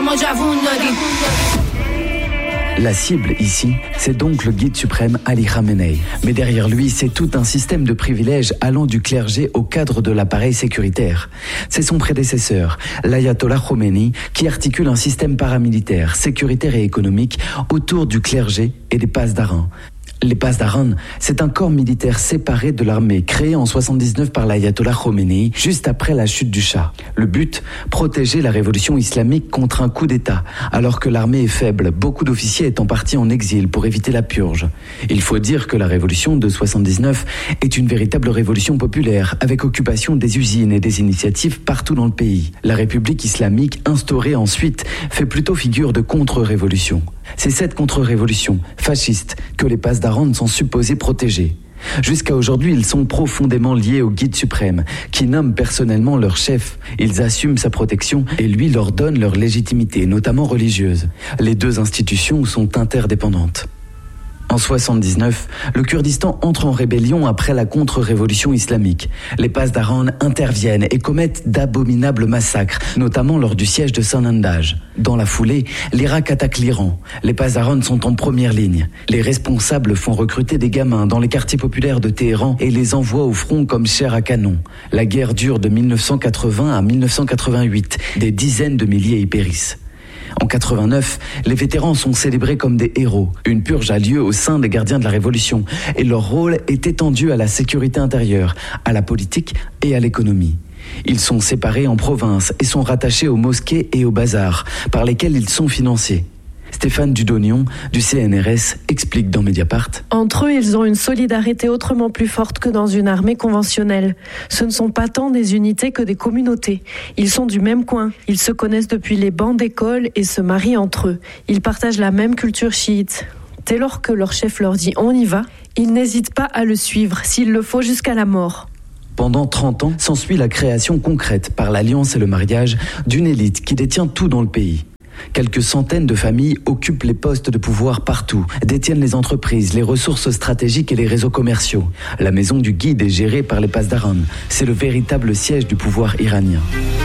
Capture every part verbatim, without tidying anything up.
La cible ici, c'est donc le guide suprême Ali Khamenei. Mais derrière lui, c'est tout un système de privilèges allant du clergé au cadre de l'appareil sécuritaire. C'est son prédécesseur, l'ayatollah Khomeini, qui articule un système paramilitaire, sécuritaire et économique autour du clergé et des pasdaran. Les pasdaran, c'est un corps militaire séparé de l'armée, créé en soixante-dix-neuf par l'ayatollah Khomeini, juste après la chute du Shah. Le but, protéger la révolution islamique contre un coup d'État, alors que l'armée est faible, beaucoup d'officiers étant partis en exil pour éviter la purge. Il faut dire que la révolution de soixante-dix-neuf est une véritable révolution populaire, avec occupation des usines et des initiatives partout dans le pays. La République islamique, instaurée ensuite, fait plutôt figure de contre-révolution. C'est cette contre-révolution fasciste que les pasdaran sont supposés protéger. Jusqu'à aujourd'hui, ils sont profondément liés au guide suprême, qui nomme personnellement leur chef. Ils assument sa protection et lui leur donne leur légitimité, notamment religieuse. Les deux institutions sont interdépendantes. En soixante-dix-neuf, le Kurdistan entre en rébellion après la contre-révolution islamique. Les pasdaran interviennent et commettent d'abominables massacres, notamment lors du siège de Sanandaj. Dans la foulée, l'Irak attaque l'Iran. Les pasdaran sont en première ligne. Les responsables font recruter des gamins dans les quartiers populaires de Téhéran et les envoient au front comme chair à canon. La guerre dure de mille neuf cent quatre-vingts à mille neuf cent quatre-vingt-huit. Des dizaines de milliers y périssent. En quatre-vingt-neuf, les vétérans sont célébrés comme des héros. Une purge a lieu au sein des gardiens de la Révolution et leur rôle est étendu à la sécurité intérieure, à la politique et à l'économie. Ils sont séparés en provinces et sont rattachés aux mosquées et aux bazars, par lesquels ils sont financés. Stéphane Dudonion, du C N R S, explique dans Mediapart. Entre eux, ils ont une solidarité autrement plus forte que dans une armée conventionnelle. Ce ne sont pas tant des unités que des communautés. Ils sont du même coin. Ils se connaissent depuis les bancs d'école et se marient entre eux. Ils partagent la même culture chiite. Dès lors que leur chef leur dit « on y va », ils n'hésitent pas à le suivre, s'il le faut jusqu'à la mort. Pendant trente ans, s'ensuit la création concrète, par l'alliance et le mariage, d'une élite qui détient tout dans le pays. Quelques centaines de familles occupent les postes de pouvoir partout, détiennent les entreprises, les ressources stratégiques et les réseaux commerciaux. La maison du guide est gérée par les pasdaran. C'est le véritable siège du pouvoir iranien.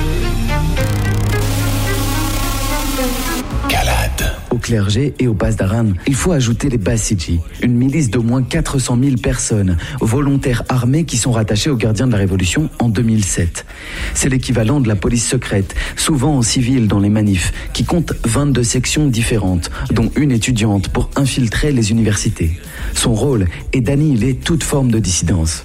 Au clergé et aux pasdaran, il faut ajouter les Basiji, une milice d'au moins quatre cent mille personnes, volontaires armés qui sont rattachés aux gardiens de la Révolution en deux mille sept. C'est l'équivalent de la police secrète, souvent en civil dans les manifs, qui compte vingt-deux sections différentes, dont une étudiante pour infiltrer les universités. Son rôle est d'annihiler toute forme de dissidence.